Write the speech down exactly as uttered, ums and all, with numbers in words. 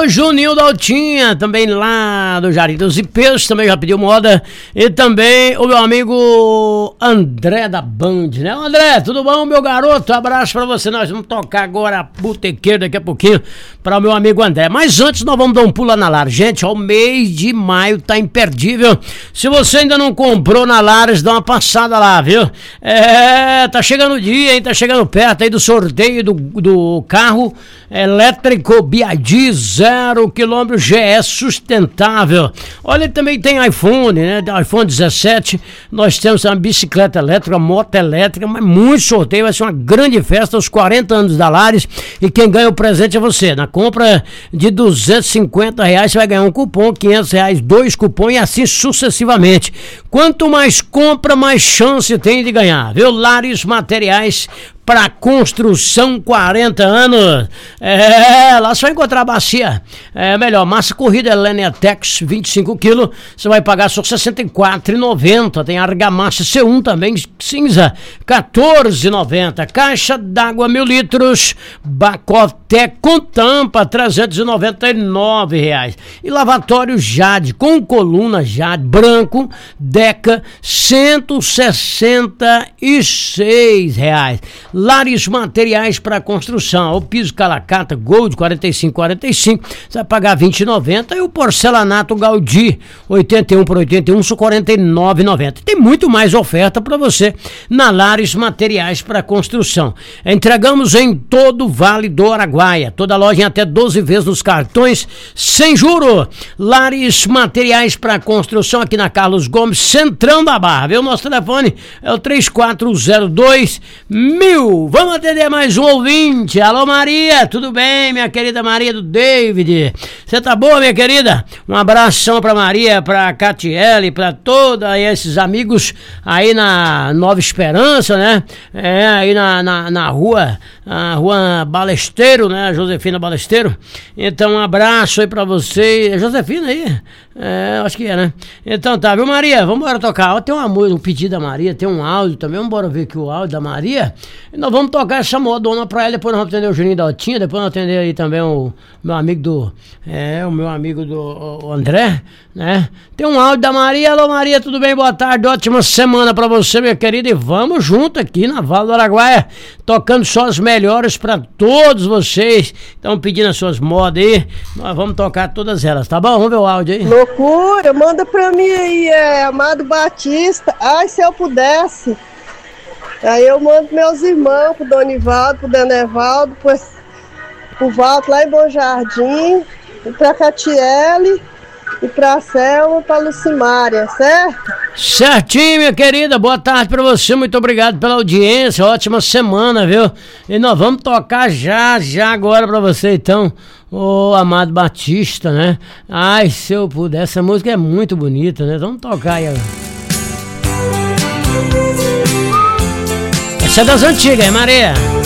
O Juninho Daltinha, também lá do Jardim dos Ipês, também já pediu moda. E também o meu amigo André da Band, né? André, tudo bom, meu garoto? Abraço pra você. Nós vamos tocar agora a Botequeiro daqui a pouquinho para o meu amigo André. Mas antes nós vamos dar um pulo na Lares. Gente, ó, o mês de maio tá imperdível. Se você ainda não comprou na Lares, dá uma passada lá, viu? É, tá chegando o dia, hein? Tá chegando perto aí do sorteio do, do carro elétrico B I D zero quilômetro G S sustentável. Olha, também tem iPhone, né? iPhone dezessete. Nós temos uma bicicleta elétrica, moto elétrica, mas muito sorteio. Vai ser uma grande festa aos quarenta anos da Lares. E quem ganha o presente é você. Na compra de duzentos e cinquenta reais, você vai ganhar um cupom, quinhentos reais, dois cupons e assim sucessivamente. Quanto mais compra, mais chance tem de ganhar, viu? Lares Materiais para construção, quarenta anos. É, lá você vai encontrar a bacia. É melhor, massa corrida Lenetex, vinte e cinco quilos. Você vai pagar só sessenta e quatro reais e noventa centavos. Tem argamassa C um também, cinza, quatorze reais e noventa centavos. Caixa d'água mil litros, Bacoté com tampa, trezentos e noventa e nove reais. E lavatório Jade, com coluna Jade, branco, Deca, cento e sessenta e seis reais. Lares Materiais para construção, o piso Calacata Gold quarenta e cinco quarenta e cinco, você vai pagar vinte e noventa, e o porcelanato Gaudí oitenta e um por oitenta e um, só quarenta e nove e noventa. Tem muito mais oferta para você na Lares Materiais para construção. Entregamos em todo o Vale do Araguaia, toda loja em até doze vezes nos cartões sem juro. Lares Materiais para construção aqui na Carlos Gomes, centrão da Barra, viu? Nosso telefone é o três quatro zero dois mil. Vamos atender mais um ouvinte. Alô, Maria, tudo bem, minha querida Maria do David? Você tá boa, minha querida? Um abração pra Maria, pra Catiele, pra todos esses amigos aí na Nova Esperança, né? É, aí na, na, na rua, a rua Balesteiro, né? Josefina Balesteiro. Então, um abraço aí pra você. É Josefina aí? É, acho que é, né? Então tá, viu, Maria? Vamos embora tocar. Ó, tem uma música, um pedido da Maria, tem um áudio também. Vamos embora ver aqui o áudio da Maria. E nós vamos tocar essa modona pra ela. Depois nós vamos atender o Juninho Daltinha. Depois nós vamos atender aí também o meu amigo do. É, o meu amigo do o André, né? Tem um áudio da Maria. Alô, Maria, tudo bem? Boa tarde. Ótima semana pra você, minha querida. E vamos junto aqui na Vale do Araguaia, tocando só as melhores pra todos vocês. Estão pedindo as suas modas aí. Nós vamos tocar todas elas, tá bom? Vamos ver o áudio aí. Loucura, manda pra mim aí, é Amado Batista. Ai, se eu pudesse. Aí eu mando meus irmãos, pro Donivaldo, pro Denevaldo, pro, pro Valdo lá em Bom Jardim, e pra Catiele, e pra Selma, pra Lucimária, certo? Certinho, minha querida, boa tarde pra você, muito obrigado pela audiência, ótima semana, viu? E nós vamos tocar já, já agora pra você, então, o Amado Batista, né? Ai, se eu puder, essa música é muito bonita, né? Vamos tocar aí. Essa é das antigas, hein, Maria?